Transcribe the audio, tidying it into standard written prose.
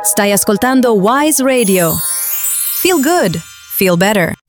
Stai ascoltando Wise Radio. Feel good, feel better.